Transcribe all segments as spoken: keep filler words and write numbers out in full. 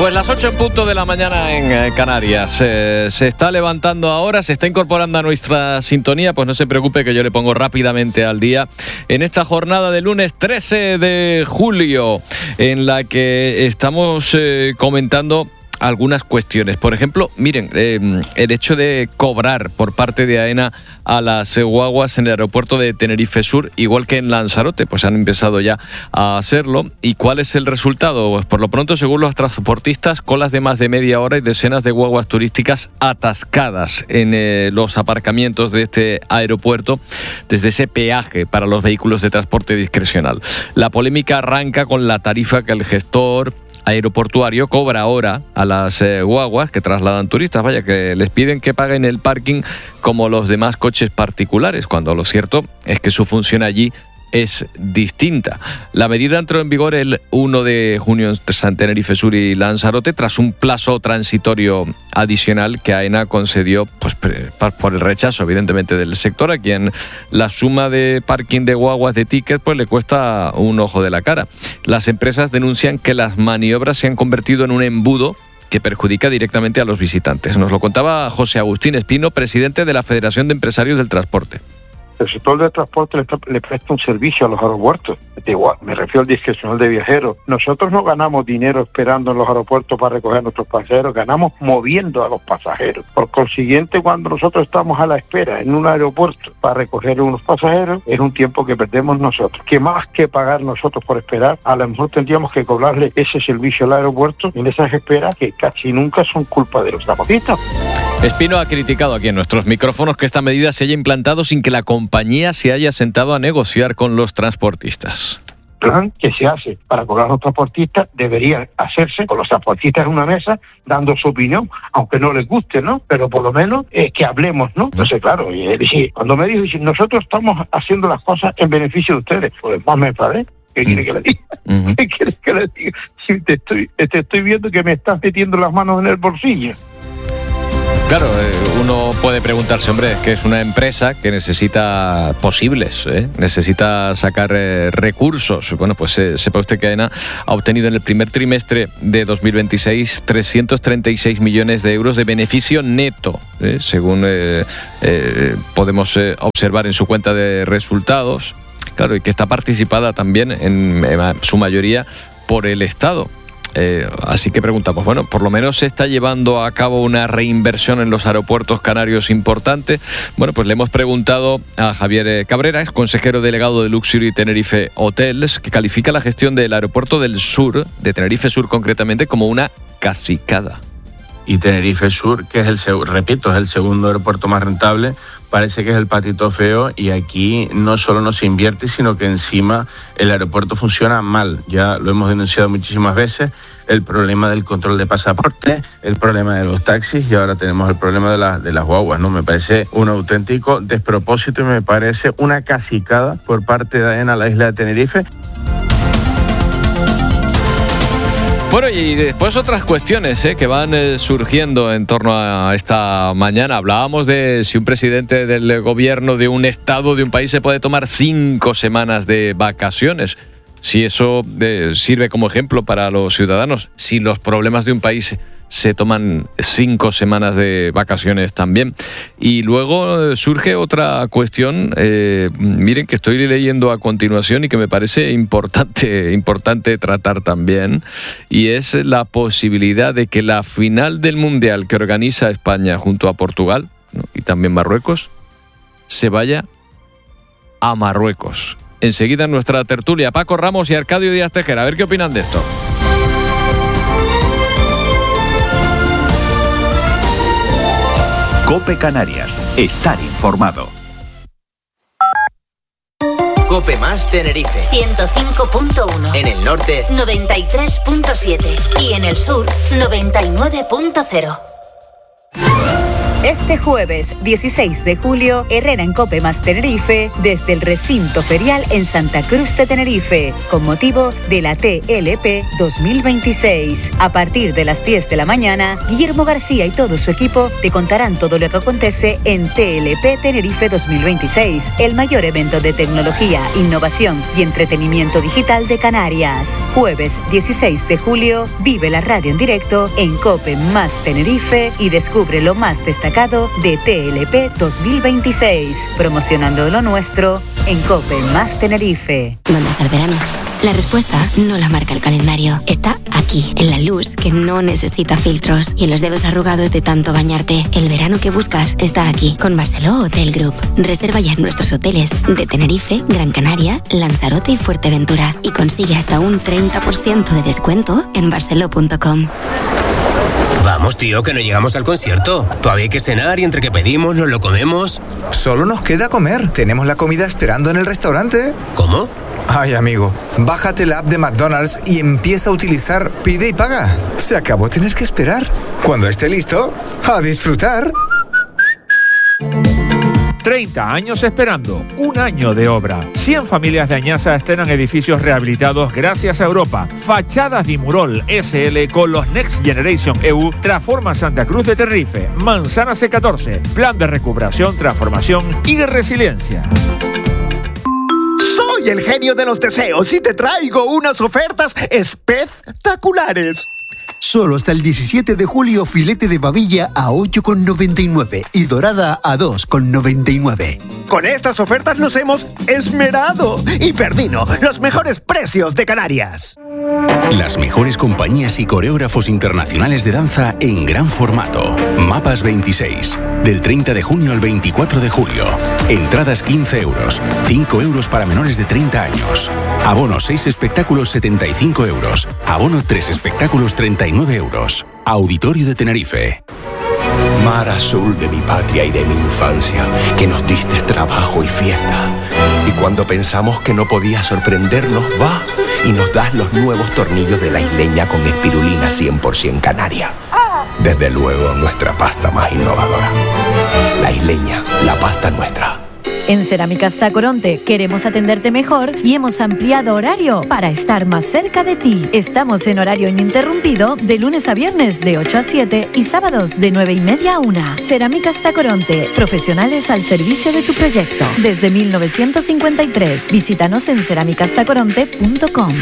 Pues las ocho en punto de la mañana en eh, Canarias. Eh, se está levantando ahora, se está incorporando a nuestra sintonía. Pues no se preocupe que yo le pongo rápidamente al día en esta jornada de lunes trece de julio, en la que estamos eh, comentando algunas cuestiones. Por ejemplo, miren, eh, el hecho de cobrar por parte de AENA a las guaguas en el aeropuerto de Tenerife Sur, igual que en Lanzarote, pues han empezado ya a hacerlo. ¿Y cuál es el resultado? Pues por lo pronto, según los transportistas, colas de más de media hora y decenas de guaguas turísticas atascadas en eh, los aparcamientos de este aeropuerto, desde ese peaje para los vehículos de transporte discrecional. La polémica arranca con la tarifa que el gestor aeroportuario cobra ahora a las eh, guaguas que trasladan turistas, vaya, que les piden que paguen el parking como los demás coches particulares, cuando lo cierto es que su función allí es distinta. La medida entró en vigor el uno de junio en Tenerife Sur y Lanzarote, tras un plazo transitorio adicional que AENA concedió pues, por el rechazo, evidentemente, del sector, a quien la suma de parking de guaguas de ticket pues, le cuesta un ojo de la cara. Las empresas denuncian que las maniobras se han convertido en un embudo que perjudica directamente a los visitantes. Nos lo contaba José Agustín Espino, presidente de la Federación de Empresarios del Transporte. El sector del transporte le, le presta un servicio a los aeropuertos. Igual, me refiero al discrecional de viajeros. Nosotros no ganamos dinero esperando en los aeropuertos para recoger a nuestros pasajeros, ganamos moviendo a los pasajeros. Por consiguiente, cuando nosotros estamos a la espera en un aeropuerto para recoger a unos pasajeros, es un tiempo que perdemos nosotros. Que más que pagar nosotros por esperar, a lo mejor tendríamos que cobrarle ese servicio al aeropuerto en esas esperas que casi nunca son culpa de los transportistas. Espino ha criticado aquí en nuestros micrófonos que esta medida se haya implantado sin que la compañía se haya sentado a negociar con los transportistas. El plan que se hace para cobrar a los transportistas debería hacerse con los transportistas en una mesa dando su opinión, aunque no les guste, ¿no? Pero por lo menos eh, que hablemos, ¿no? Entonces, claro, y, y, cuando me dijo, nosotros estamos haciendo las cosas en beneficio de ustedes, pues más me enfadé. ¿Qué quiere que le diga? Uh-huh. ¿Qué quiere que le diga? Si te estoy, te estoy viendo que me estás metiendo las manos en el bolsillo. Claro, uno puede preguntarse, hombre, que es una empresa que necesita posibles, ¿eh? necesita sacar eh, recursos. Bueno, pues eh, sepa usted que AENA ha obtenido en el primer trimestre de dos mil veintiséis trescientos treinta y seis millones de euros de beneficio neto, ¿eh? según eh, eh, podemos eh, observar en su cuenta de resultados. Claro, y que está participada también en, en su mayoría por el Estado. Eh, así que preguntamos, bueno, por lo menos se está llevando a cabo una reinversión en los aeropuertos canarios importante. Bueno, pues le hemos preguntado a Javier Cabrera, es consejero delegado de Luxury Tenerife Hotels, que califica la gestión del aeropuerto del sur, de Tenerife Sur concretamente, como una cacicada. Y Tenerife Sur, que es el, repito, es el segundo aeropuerto más rentable, parece que es el patito feo, y aquí no solo no se invierte, sino que encima el aeropuerto funciona mal. Ya lo hemos denunciado muchísimas veces, el problema del control de pasaporte, el problema de los taxis, y ahora tenemos el problema de, la, de las guaguas, ¿no? Me parece un auténtico despropósito y me parece una cacicada por parte de AENA a la isla de Tenerife. Bueno, y después otras cuestiones ¿eh? que van eh, surgiendo en torno a esta mañana. Hablábamos de si un presidente del gobierno de un estado, de un país, se puede tomar cinco semanas de vacaciones. Si eso eh, sirve como ejemplo para los ciudadanos, si los problemas de un país se toman cinco semanas de vacaciones también. Y luego surge otra cuestión, eh, miren, que estoy leyendo a continuación y que me parece importante, importante tratar también, y es la posibilidad de que la final del Mundial que organiza España junto a Portugal, ¿no? y también Marruecos, se vaya a Marruecos. Enseguida en nuestra tertulia, Paco Ramos y Arcadio Díaz Tejera, a ver qué opinan de esto. COPE Canarias. Estar informado. COPE más Tenerife. ciento cinco punto uno. En el norte. noventa y tres punto siete. Y en el sur, noventa y nueve punto cero. Este jueves dieciséis de julio, Herrera en Cope más Tenerife, desde el recinto ferial en Santa Cruz de Tenerife, con motivo de la T L P dos mil veintiséis. A partir de las diez de la mañana, Guillermo García y todo su equipo te contarán todo lo que acontece en T L P Tenerife dos mil veintiséis, el mayor evento de tecnología, innovación y entretenimiento digital de Canarias. Jueves dieciséis de julio, vive la radio en directo en Cope más Tenerife y descubre lo más destacado de T L P dos mil veintiséis, promocionando lo nuestro en Cope más Tenerife. ¿Dónde está el verano? La respuesta no la marca el calendario. Está aquí, en la luz, que no necesita filtros, y en los dedos arrugados de tanto bañarte. El verano que buscas está aquí, con Barceló Hotel Group. Reserva ya en nuestros hoteles de Tenerife, Gran Canaria, Lanzarote y Fuerteventura. Y consigue hasta un treinta por ciento de descuento en barceló punto com. Vamos, tío, que no llegamos al concierto. Todavía hay que cenar y entre que pedimos nos lo comemos. Solo nos queda comer. Tenemos la comida esperando en el restaurante. ¿Cómo? Ay, amigo, bájate la app de McDonald's y empieza a utilizar Pide y Paga. Se acabó tener que esperar. Cuando esté listo, a disfrutar. treinta años esperando, un año de obra. cien familias de Añaza estrenan edificios rehabilitados gracias a Europa. Fachadas Dimurol S L con los Next Generation E U transforma Santa Cruz de Tenerife. Manzana C catorce, plan de recuperación, transformación y resiliencia. Soy el genio de los deseos y te traigo unas ofertas espectaculares. Solo hasta el diecisiete de julio, filete de babilla a ocho con noventa y nueve y dorada a dos con noventa y nueve. Con estas ofertas nos hemos esmerado. Y Perdino, los mejores precios de Canarias. Las mejores compañías y coreógrafos internacionales de danza en gran formato. Mapas veintiséis. Del treinta de junio al veinticuatro de julio. Entradas quince euros. cinco euros para menores de treinta años. Abono seis espectáculos setenta y cinco euros. Abono tres espectáculos treinta y nueve euros. Auditorio de Tenerife. Mar azul de mi patria y de mi infancia, que nos diste trabajo y fiesta. Y cuando pensamos que no podías sorprendernos, va y nos das los nuevos tornillos de la Isleña con espirulina cien por ciento canaria. Desde luego, nuestra pasta más innovadora. La Isleña, la pasta nuestra. En Cerámicas Tacoronte queremos atenderte mejor y hemos ampliado horario para estar más cerca de ti. Estamos en horario ininterrumpido de lunes a viernes de ocho a siete y sábados de nueve y media a una. Cerámicas Tacoronte, profesionales al servicio de tu proyecto. Desde mil novecientos cincuenta y tres. Visítanos en cerámicas tacoronte punto com.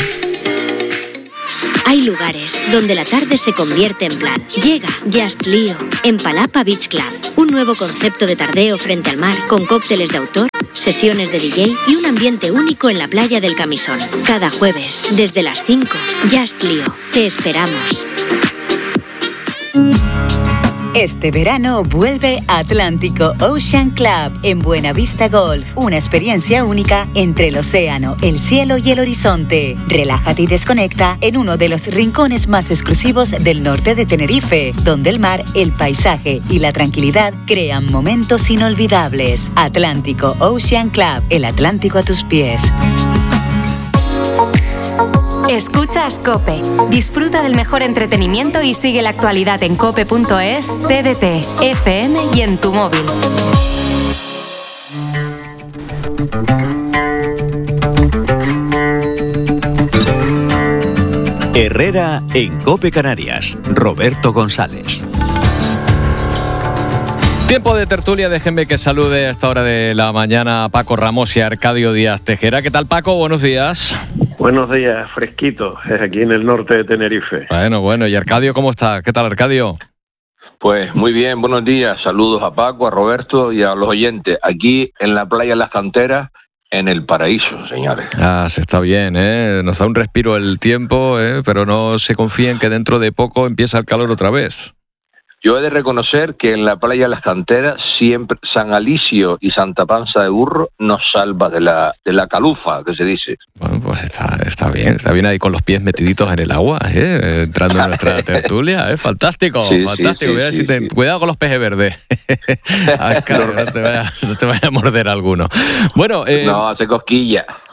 Hay lugares donde la tarde se convierte en plan. Llega Just Lío en Palapa Beach Club. Un nuevo concepto de tardeo frente al mar con cócteles de autor, sesiones de D J y un ambiente único en la playa del Camisón. Cada jueves, desde las cinco, Just Lío. Te esperamos. Este verano vuelve Atlántico Ocean Club en Buenavista Golf. Una experiencia única entre el océano, el cielo y el horizonte. Relájate y desconecta en uno de los rincones más exclusivos del norte de Tenerife, donde el mar, el paisaje y la tranquilidad crean momentos inolvidables. Atlántico Ocean Club, el Atlántico a tus pies. Escuchas COPE. Disfruta del mejor entretenimiento y sigue la actualidad en cope punto es, T D T, F M y en tu móvil. Herrera en COPE Canarias. Roberto González. Tiempo de tertulia, déjenme que salude a esta hora de la mañana a Paco Ramos y a Arcadio Díaz Tejera. ¿Qué tal, Paco? Buenos días. Buenos días, fresquito, aquí en el norte de Tenerife. Bueno, bueno, ¿y Arcadio cómo está? ¿Qué tal, Arcadio? Pues muy bien, buenos días, saludos a Paco, a Roberto y a los oyentes, aquí en la playa Las Canteras, en el paraíso, señores. Ah, se está bien, ¿eh? Nos da un respiro el tiempo, ¿eh? Pero no se confíen que dentro de poco empieza el calor otra vez. Yo he de reconocer que en la playa Las Canteras siempre San Alicio y Santa Panza de Burro nos salva de la de la calufa, que se dice. Bueno, pues está, está bien, está bien ahí con los pies metiditos en el agua, ¿eh? Entrando en nuestra tertulia, ¿eh? Fantástico, sí, fantástico. Sí, sí, sí, si te, sí. Cuidado con los peces verdes. Ay, claro, no, te vaya, no te vaya a morder alguno. Bueno, eh, no, hace cosquilla.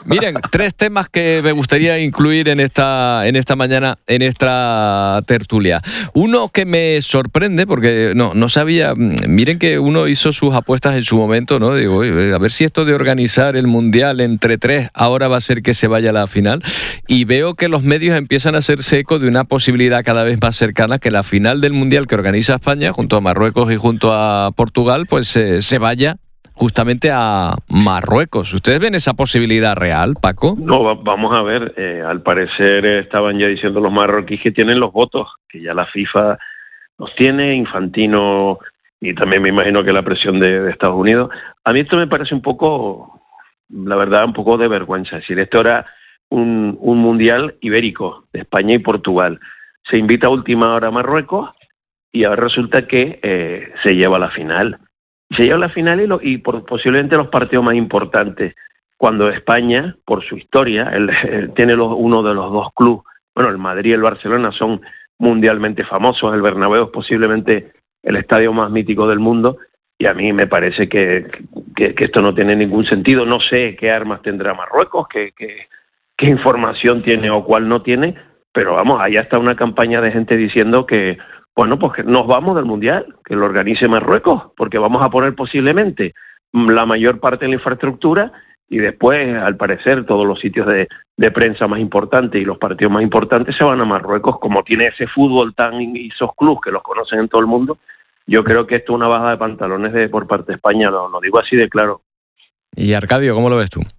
Miren, tres temas que me gustaría incluir en esta, en esta mañana, en esta tertulia. Uno que me sorprende, porque no, no sabía, miren que uno hizo sus apuestas en su momento, ¿no? Digo, a ver si esto de organizar el Mundial entre tres ahora va a ser que se vaya a la final. Y veo que los medios empiezan a hacerse eco de una posibilidad cada vez más cercana, que la final del Mundial que organiza España, junto a Marruecos y junto a Portugal, pues eh, se vaya justamente a Marruecos. ¿Ustedes ven esa posibilidad real, Paco? No, va, vamos a ver. Eh, al parecer eh, estaban ya diciendo los marroquíes que tienen los votos, que ya la FIFA los tiene, Infantino, y también me imagino que la presión de, de Estados Unidos. A mí esto me parece un poco, la verdad, un poco de vergüenza. Es decir, esto era un, un mundial ibérico de España y Portugal. Se invita a última hora a Marruecos y ahora resulta que eh, se lleva a la final. Se lleva a la final y, lo, y por, posiblemente los partidos más importantes, cuando España, por su historia, él, él tiene los, uno de los dos clubes, bueno, el Madrid y el Barcelona son mundialmente famosos, el Bernabéu es posiblemente el estadio más mítico del mundo, y a mí me parece que, que, que esto no tiene ningún sentido. No sé qué armas tendrá Marruecos, qué, qué, qué información tiene o cuál no tiene, pero vamos, allá está una campaña de gente diciendo que bueno, pues que nos vamos del Mundial, que lo organice Marruecos, porque vamos a poner posiblemente la mayor parte de la infraestructura y después, al parecer, todos los sitios de, de prensa más importantes y los partidos más importantes se van a Marruecos, como tiene ese fútbol tan y esos clubes que los conocen en todo el mundo. Yo creo que esto es una baja de pantalones de, por parte de España, lo, lo digo así de claro. Y Arcadio, ¿cómo lo ves tú?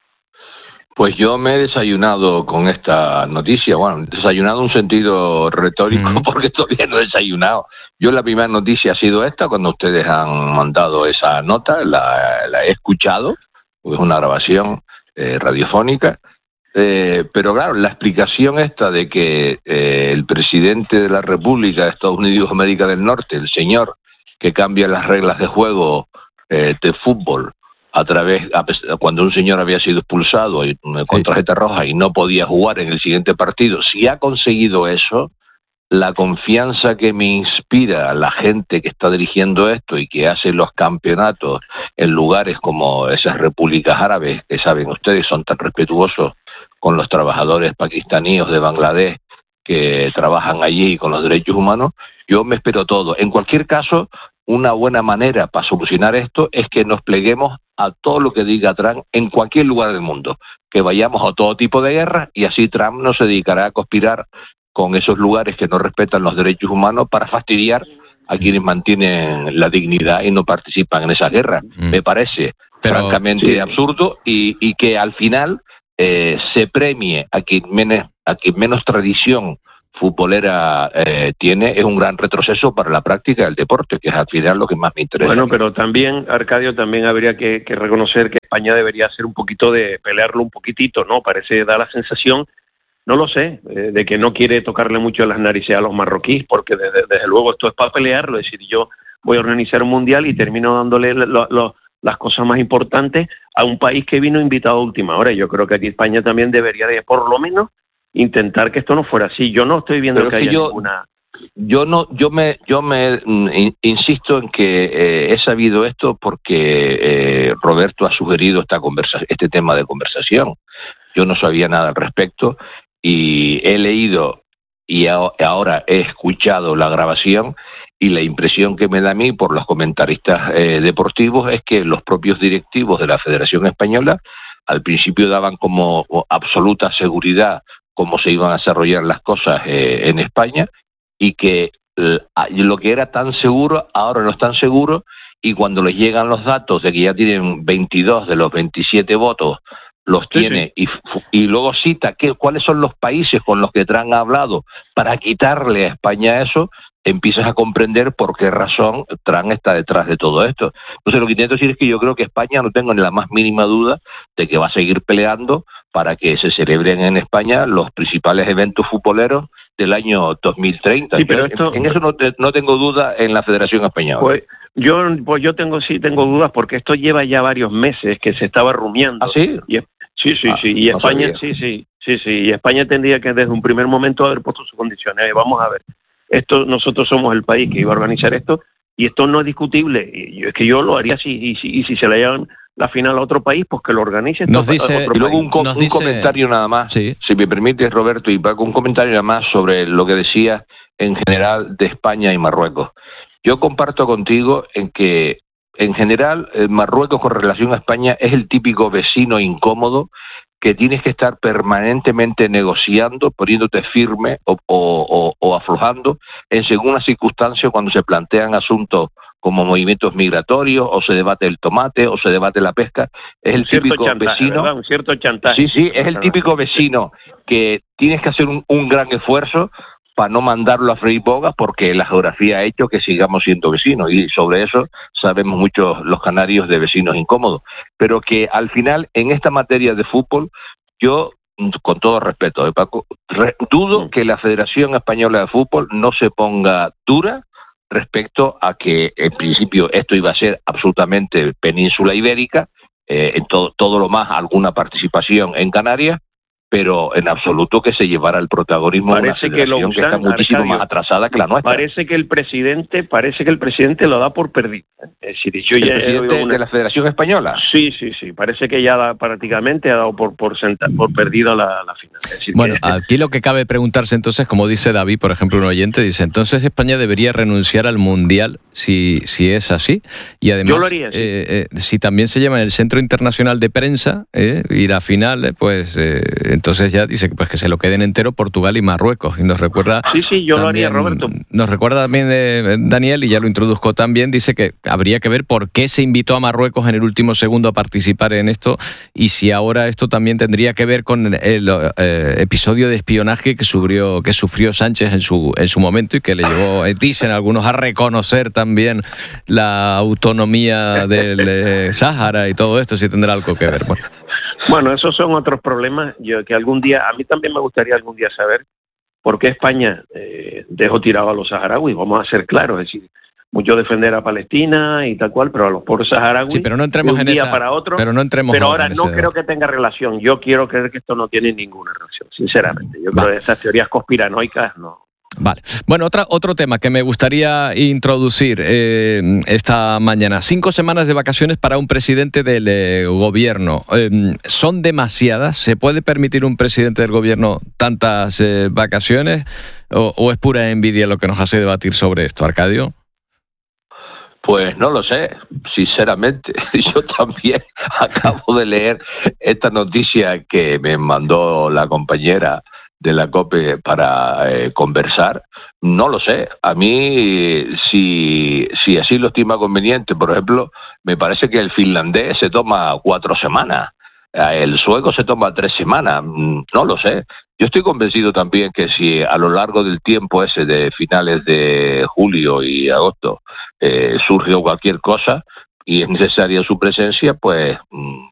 Pues yo me he desayunado con esta noticia, bueno, desayunado en un sentido retórico, mm. porque todavía no he desayunado. Yo la primera noticia ha sido esta, cuando ustedes han mandado esa nota, la, la he escuchado, es una grabación eh, radiofónica, eh, pero claro, la explicación esta de que eh, el presidente de la República de Estados Unidos de América del Norte, el señor que cambia las reglas de juego eh, de fútbol, a través, cuando un señor había sido expulsado y, con sí. tarjeta roja y no podía jugar en el siguiente partido, si ha conseguido eso, la confianza que me inspira a la gente que está dirigiendo esto y que hace los campeonatos en lugares como esas repúblicas árabes, que saben ustedes son tan respetuosos con los trabajadores pakistaníes de Bangladesh que trabajan allí con los derechos humanos, yo me espero todo. En cualquier caso, una buena manera para solucionar esto es que nos pleguemos a todo lo que diga Trump en cualquier lugar del mundo, que vayamos a todo tipo de guerra y así Trump no se dedicará a conspirar con esos lugares que no respetan los derechos humanos para fastidiar a quienes mantienen la dignidad y no participan en esa guerra. Mm. Me parece Pero, francamente sí. absurdo y, y que al final eh, se premie a quien menos, a quien menos tradición futbolera eh, tiene, es un gran retroceso para la práctica del deporte, que es al final lo que más me interesa. Bueno, pero también, Arcadio, también habría que, que reconocer que España debería hacer un poquito de pelearlo un poquitito, ¿no? Parece, da la sensación, no lo sé, eh, de que no quiere tocarle mucho las narices a los marroquíes, porque desde, desde luego esto es para pelearlo, es decir, yo voy a organizar un mundial y termino dándole lo, lo, las cosas más importantes a un país que vino invitado a última hora. Yo creo que aquí España también debería de, por lo menos, intentar que esto no fuera así. Yo no estoy viendo Pero que es que haya yo, ninguna... Yo no, yo me, yo me in, insisto en que eh, he sabido esto porque eh, Roberto ha sugerido esta conversa, este tema de conversación. Yo no sabía nada al respecto y he leído y a, ahora he escuchado la grabación y la impresión que me da a mí por los comentaristas eh, deportivos es que los propios directivos de la Federación Española al principio daban como absoluta seguridad cómo se iban a desarrollar las cosas eh, en España y que eh, lo que era tan seguro ahora no es tan seguro y cuando les llegan los datos de que ya tienen veintidós de los veintisiete votos los sí, tiene sí. Y, y luego cita que, cuáles son los países con los que Trump ha hablado para quitarle a España eso, empiezas a comprender por qué razón Trump está detrás de todo esto. Entonces lo que intento decir es que yo creo que España, no tengo ni la más mínima duda de que va a seguir peleando para que se celebren en España los principales eventos futboleros del año dos mil treinta. Sí, pero esto, en, en eso no, te, no tengo duda en la Federación Española. Pues yo, pues yo tengo sí tengo dudas porque esto lleva ya varios meses que se estaba rumiando. ¿Ah, sí? Y, sí, sí, ah, sí. Y no España, sabía. sí, sí, sí, sí. Y España tendría que desde un primer momento haber puesto sus condiciones. Vamos a ver. Esto, nosotros somos el país que iba a organizar esto y esto no es discutible. Y yo, es que yo lo haría así y si, y si se le llevan la final a otro país, pues que lo organice. Nos dice, y luego un, co- un dice, comentario nada más, sí. si me permites, Roberto, y Paco, un comentario nada más sobre lo que decías en general de España y Marruecos. Yo comparto contigo en que, en general, Marruecos con relación a España es el típico vecino incómodo que tienes que estar permanentemente negociando, poniéndote firme o, o, o, o aflojando en según las circunstancias cuando se plantean asuntos como movimientos migratorios, o se debate el tomate, o se debate la pesca. Es el típico chantaje, vecino. ¿verdad? Un cierto chantaje. Sí, sí, es el típico vecino que tienes que hacer un, un gran esfuerzo para no mandarlo a freír bogas, porque la geografía ha hecho que sigamos siendo vecinos, y sobre eso sabemos muchos los canarios de vecinos incómodos. Pero que al final, en esta materia de fútbol, yo, con todo respeto, ¿eh, Paco? Re- dudo que la Federación Española de Fútbol no se ponga dura respecto a que, en principio, esto iba a ser absolutamente península ibérica, eh, en todo, todo lo más, alguna participación en Canarias, pero en absoluto que se llevara el protagonismo de una Parece que lo federación que, usan, está muchísimo Arcadio, más atrasada que la nuestra. Parece que el presidente, parece que el presidente lo da por perdido. Es decir, yo ¿El ya he presidente oído una- de la Federación Española? Sí, sí, sí. Parece que ya da, prácticamente ha dado por por, senta- por perdido la, la final. Es decir, Bueno, que- aquí lo que cabe preguntarse entonces, como dice David, por ejemplo, un oyente, dice, entonces España debería renunciar al Mundial si, si es así. Y además, Yo lo haría, sí. eh, eh, si también se llama el Centro Internacional de Prensa, eh, y la final, eh, pues eh, entonces ya dice pues que se lo queden entero Portugal y Marruecos. Y nos recuerda... Sí, sí, yo lo haría, también- Roberto. Nos recuerda también eh, Daniel, y ya lo introduzco también, dice que habría que ver por qué se invitó a Marruecos en el último segundo a participar en esto, y si ahora esto también tendría que ver con el eh, episodio de espionaje que sufrió, que sufrió Sánchez en su, en su momento, y que le llevó, eh, dicen algunos, a reconocer también la autonomía del eh, Sáhara y todo esto, si tendrá algo que ver. Bueno. Bueno, esos son otros problemas yo, que algún día, a mí también me gustaría algún día saber por qué España eh, dejó tirado a los saharauis. Vamos a ser claros, es decir, mucho defender a Palestina y tal cual, pero a los pobres saharauis, Sí, pero no entremos de un en día esa- para otro. pero no entremos Pero ahora ahora en no ese creo debate. que tenga relación. Yo quiero creer que esto no tiene ninguna relación, sinceramente. Yo creo que estas teorías conspiranoicas no. Vale. Bueno, otra, otro tema que me gustaría introducir eh, esta mañana. Cinco semanas de vacaciones para un presidente del eh, gobierno. Eh, ¿Son demasiadas? ¿Se puede permitir un presidente del gobierno tantas eh, vacaciones? O, ¿O es pura envidia lo que nos hace debatir sobre esto, Arcadio? Pues no lo sé, sinceramente. Yo también acabo de leer esta noticia que me mandó la compañera de la COPE para eh, conversar. No lo sé. A mí, si, si así lo estima conveniente, por ejemplo, me parece que el finlandés se toma cuatro semanas. El sueco se toma tres semanas. No lo sé. Yo estoy convencido también que si a lo largo del tiempo ese de finales de julio y agosto eh, surge cualquier cosa y es necesaria su presencia, pues